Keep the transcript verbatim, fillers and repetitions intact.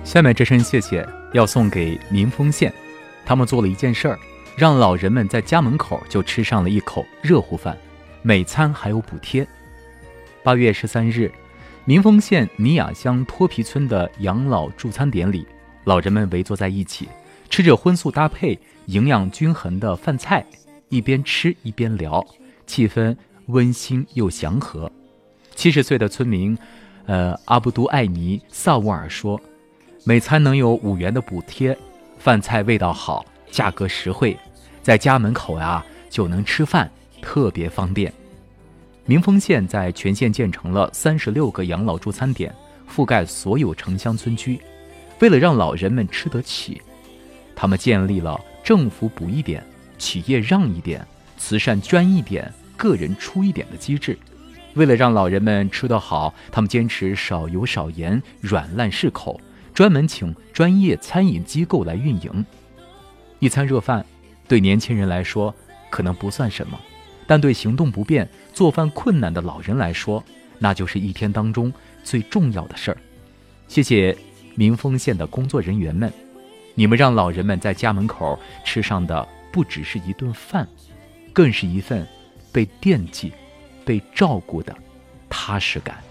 下面这声谢谢要送给民丰县，他们做了一件事儿，让老人们在家门口就吃上了一口热乎饭，每餐还有补贴。八月十三日，民丰县尼雅乡脱皮村的养老助餐点里，老人们围坐在一起，吃着荤素搭配、营养均衡的饭菜，一边吃一边聊，气氛温馨又祥和。七十岁的村民，呃，阿布都艾尼萨乌尔说，每餐能有五元的补贴，饭菜味道好，价格实惠，在家门口呀就能吃饭，特别方便。民丰县在全县建成了三十六个养老助餐点，覆盖所有城乡村区。为了让老人们吃得起，他们建立了政府补一点、企业让一点、慈善捐一点、个人出一点的机制。为了让老人们吃得好，他们坚持少油少盐、软烂适口，专门请专业餐饮机构来运营。一餐热饭对年轻人来说可能不算什么，但对行动不便、做饭困难的老人来说，那就是一天当中最重要的事儿。谢谢民丰县的工作人员们，你们让老人们在家门口吃上的不只是一顿饭，更是一份被惦记、被照顾的踏实感。